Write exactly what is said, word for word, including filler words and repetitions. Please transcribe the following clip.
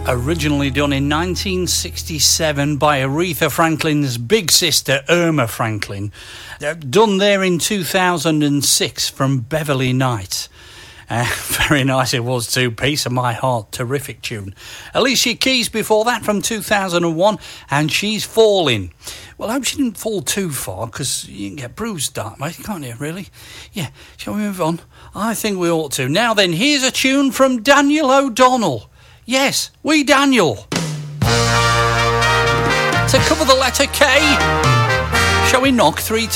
Originally done in nineteen sixty-seven by Aretha Franklin's big sister Irma Franklin. Uh, done there in two thousand six from Beverly Knight. Uh, very nice it was too. Piece of My Heart, terrific tune. Alicia Keys before that from two thousand one, and She's Falling. Well, I hope she didn't fall too far, because you can get bruised that way, can't you, really? Yeah, shall we move on? I think we ought to. Now then, here's a tune from Daniel O'Donnell. Yes, we Daniel. To cover the letter K, shall we knock three